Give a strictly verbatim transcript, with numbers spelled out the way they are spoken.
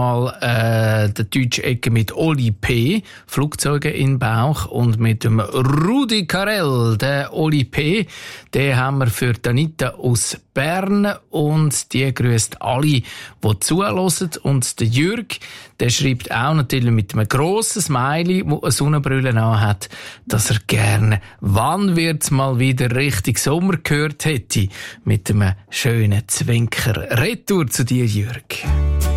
Äh, der deutsche Ecke mit Oli P., Flugzeuge in Bauch, und mit dem Rudi Carell. Der Oli P., den haben wir für Anita aus Bern, und die grüßt alle, die zuhören. Und der Jürg, der schreibt auch natürlich mit einem grossen Smiley, der eine Sonnenbrille anhat, dass er gerne «Wann wird's mal wieder richtig Sommer» gehört hätte, mit einem schönen Zwinker. Retour zu dir, Jürg.